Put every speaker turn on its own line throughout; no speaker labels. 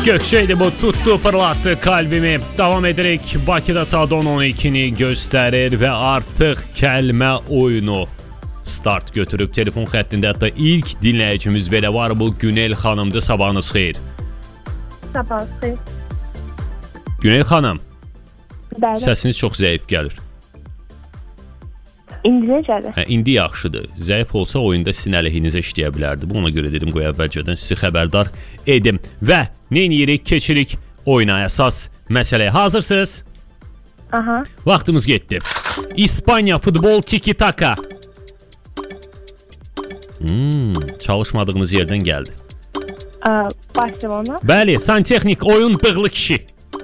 Gökçeydi bu, tuttu fırlattı kalbimi. Davam ederek Bakıda saat 10:12'ni göstərir və artıq kəlmə oyunu start götürüb. Telefon xəttində hətta ilk dinləyicimiz belə var, bu Günel xanımdır. Sabahınız xeyir.
Sabahınız xeyir.
Günel xanım,
Bəli.
səsiniz çox zəif gəlir.
İndi necədir?
İndi yaxşıdır. Zəif olsa oyunda sizin əleyhinizə işləyə bilərdi. Buna görə dedim qoy əvvəlcədən sizi xəbərdar edim. Və neyniyirik, keçirik oyuna, əsas məsələyə. Hazırsınız?
Aha.
Vaxtımız getdi. İspanya futbol tiki-taka. Çalışmadığınız yerdən gəldi.
Barcelona.
Bəli, santexnik oyun bığlı kişi.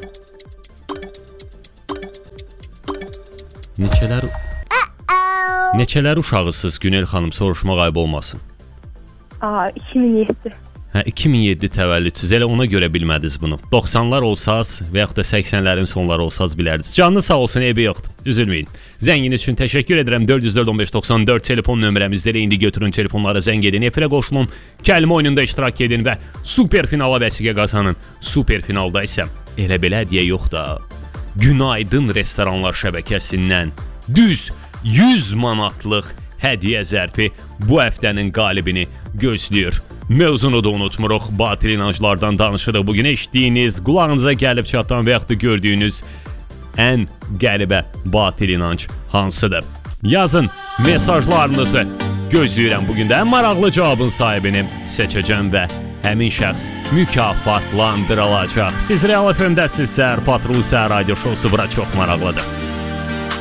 Neçələr uşağısınız Günel xanım, soruşmaq ayıb olmasın.
2007.
2007 təvəllüdsüz, elə ona görə bilmədiniz bunu. 90'lar olsaz və yaxud da 80'lərin sonları olsaz bilərdiniz. Canlı sağ olsun, eybi yoxdur, üzülməyin. Zənginiz üçün təşəkkür edirəm. 404-1594 telefon nömrəmizdə, indi götürün telefonlara, zəng edin, efirə qoşulun, kəlmə oyununda iştirak edin və super finala vəsiqə qazanın. Super finalda isə elə belə hədiyyə yox da. Günaydın restoranlar şəbəkəsindən düz 100 manatlıq hədiyyə zərfi bu həftənin qalibini gözləyir. Mövzunu da unutmuruq, batil inanclardan danışırıq. Bugün eşitdiyiniz, qulağınıza gəlib çatan və yaxud da gördüyünüz ən qəribə batil inanc hansıdır? Yazın mesajlarınızı, gözləyirəm. Bugün də ən maraqlı cavabın sahibini seçəcəm və həmin şəxs mükafatlandırılacaq. Siz Real FM-dəsinizsə, Patrul Səhər Radio Şovu bura çox maraqlıdır.